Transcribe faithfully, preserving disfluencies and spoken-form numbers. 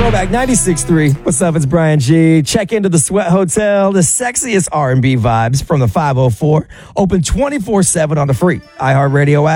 Throwback ninety-six point three. What's up? It's Brian G. Check into the Sweat Hotel, the sexiest R and B vibes from the five oh four. Open twenty-four seven on the free iHeartRadio app.